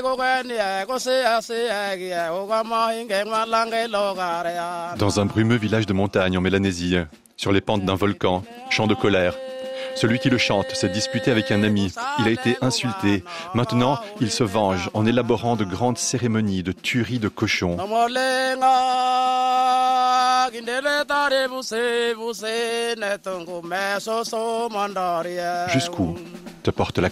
Dans un brumeux village de montagne en Mélanésie, sur les pentes d'un volcan, chant de colère. Celui qui le chante s'est disputé avec un ami. Il a été insulté. Maintenant, il se venge en élaborant de grandes cérémonies de tuerie de cochons. Jusqu'où te porte la colère ?